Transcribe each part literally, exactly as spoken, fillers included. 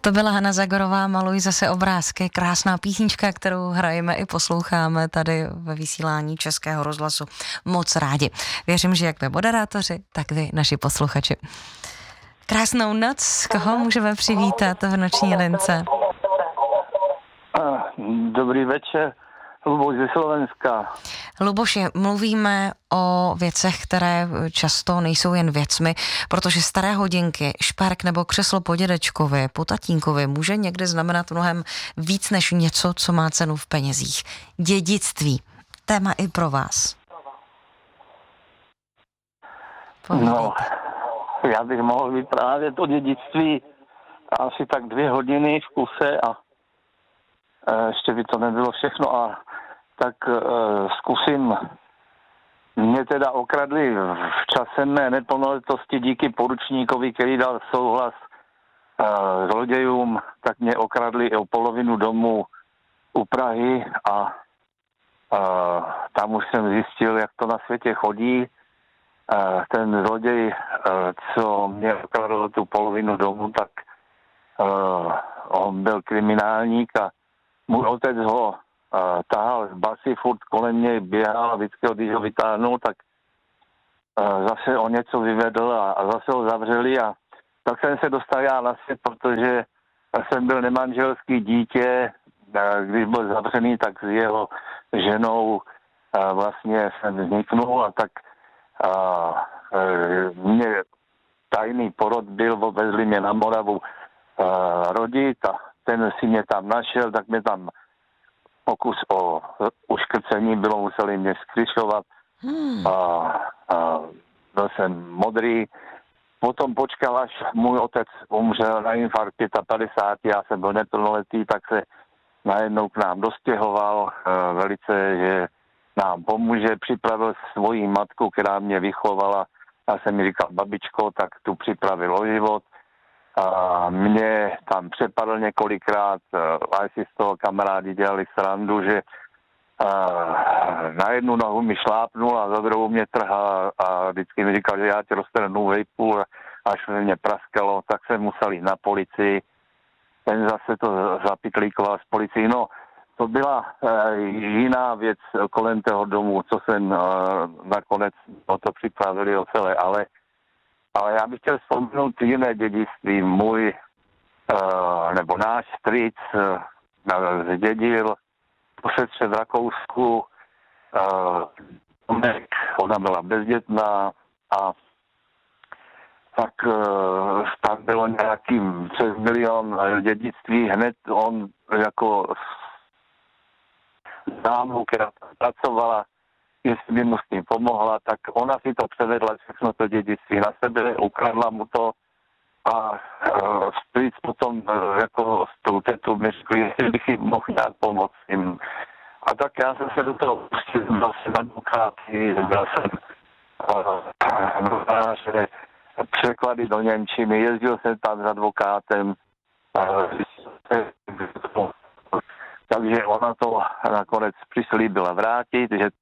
To byla Hana Zagorová, Maluj zase obrázky, krásná písnička, kterou hrajeme i posloucháme tady ve vysílání Českého rozhlasu. Moc rádi. Věřím, že jak vy moderátoři, tak vy naši posluchači. Krásnou noc, koho můžeme přivítat v noční lince? Dobrý večer, Luboš ze Slovenska. Luboši, mluvíme o věcech, které často nejsou jen věcmi, protože staré hodinky, šperk nebo křeslo po dědečkovi, po tatínkovi může někdy znamenat mnohem víc než něco, co má cenu v penězích. Dědictví. Téma i pro vás. Povídejte. No, já bych mohl vyprávět o dědictví asi tak dvě hodiny v kuse a ještě by to nebylo všechno a tak uh, zkusím. Mě teda okradli v čase mé neplnoletosti díky poručníkovi, který dal souhlas uh, zlodějům, tak mě okradli o polovinu domu u Prahy a uh, tam už jsem zjistil, jak to na světě chodí. Uh, ten zloděj, uh, co mě okradl tu polovinu domu, tak uh, on byl kriminálník a můj otec ho uh, tahal z basy, furt kolem něj běhal a vždycky, když ho vytáhnul, tak uh, zase o něco vyvedl a, a zase ho zavřeli a tak jsem se dostal já na svět, protože jsem byl nemanželský dítě, uh, když byl zavřený, tak s jeho ženou uh, vlastně jsem vzniknul a tak uh, uh, mě tajný porod byl, vezli mě na Moravu uh, rodit a ten si mě tam našel, tak mě tam pokus o uškrcení bylo, museli mě skryšovat hmm. a, a byl jsem modrý. Potom počkal, až můj otec umřel na infarkt padesát pět, já jsem byl neplnoletý, tak se najednou k nám dostěhoval velice, že nám pomůže, připravil svoji matku, která mě vychovala. Já jsem mi říkal, babičko, tak tu připravil o život. A mě tam přepadl několikrát, a si z toho kamarádi dělali srandu, že na jednu nohu mi šlápnul a za druhou mě trhal a vždycky mi říkal, že já tě roztrhnu vejpůl, až mě praskalo, tak jsem musel jít na policii. Ten zase to zapitlíkoval s policií. No, to byla jiná věc kolem toho domu, co jsem nakonec o to připravili o celé, ale Ale já bych chtěl vzpomenout jiné dědictví. Můj, uh, nebo náš strýc uh, zdědil posledce v Rakousku. Uh, ona byla bezdětná a tak uh, tam bylo nějakým přes milion dědictví. Hned on jako dámu, která pracovala, jestli by mu s tím pomohla, tak ona si to převedla všechno to dědictví na sebe, ukradla mu to a uh, strýc potom uh, jako s tou tetou mi řekli, jestli bych jim mohl nějak pomoct jim. A tak já jsem se do toho pustil, byl jsem advokáty, byl jsem notáře, uh, překlady do němčiny, jezdil jsem tam s advokátem, uh, takže ona to nakonec přislíbila vrátit, že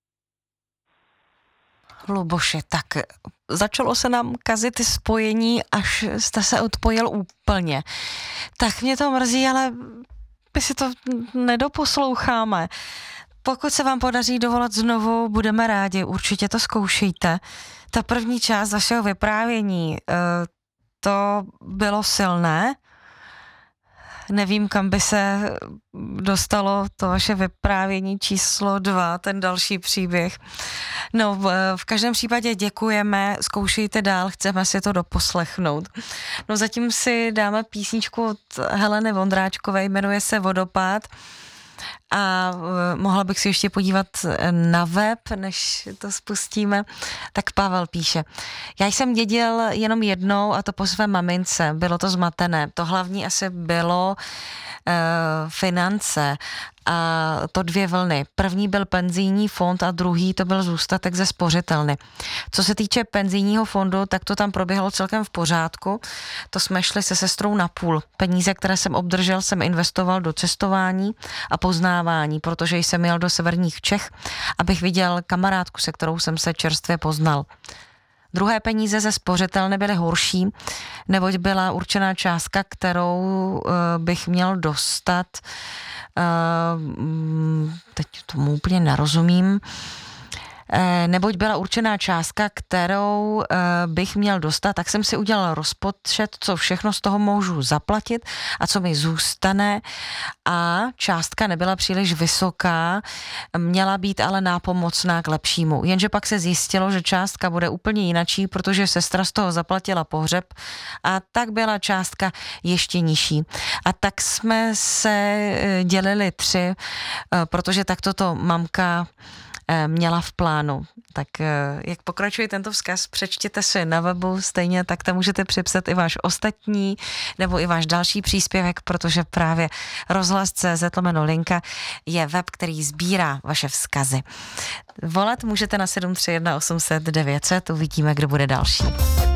Luboši, tak začalo se nám kazit spojení, až jste se odpojil úplně. Tak mě to mrzí, ale my si to nedoposloucháme. Pokud se vám podaří dovolat znovu, budeme rádi, určitě to zkoušejte. Ta první část vašeho vyprávění, to bylo silné. Nevím, kam by se dostalo to vaše vyprávění číslo dva, ten další příběh. No, v každém případě děkujeme, zkoušejte dál, chceme si to doposlechnout. No, zatím si dáme písničku od Heleny Vondráčkové, jmenuje se Vodopád. A mohla bych si ještě podívat na web, než to spustíme. Tak Pavel píše, já jsem dědil jenom jednou a to po své mamince, bylo to zmatené. To hlavní asi bylo e, finance a to dvě vlny. První byl penzijní fond a druhý to byl zůstatek ze spořitelny. Co se týče penzijního fondu, tak to tam proběhlo celkem v pořádku. To jsme šli se sestrou na půl. Peníze, které jsem obdržel, jsem investoval do cestování a poznávání, protože jsem jel do severních Čech, abych viděl kamarádku, se kterou jsem se čerstvě poznal. Druhé peníze ze spořitelny byly horší, neboť byla určená částka, kterou bych měl dostat, teď tomu úplně nerozumím, neboť byla určená částka, kterou bych měl dostat, tak jsem si udělal rozpočet, co všechno z toho můžu zaplatit a co mi zůstane, a částka nebyla příliš vysoká, měla být ale nápomocná k lepšímu. Jenže pak se zjistilo, že částka bude úplně jinačí, protože sestra z toho zaplatila pohřeb a tak byla částka ještě nižší. A tak jsme se dělili tři, protože takto to mamka měla v plánu. Tak jak pokračuje tento vzkaz, přečtěte si na webu, stejně tak tam můžete připsat i váš ostatní nebo i váš další příspěvek, protože právě rozhlas tečka cé zet lomeno linka je web, který sbírá vaše vzkazy. Volat můžete na sedm tři jedna osm set devět set, uvidíme, kdo bude další.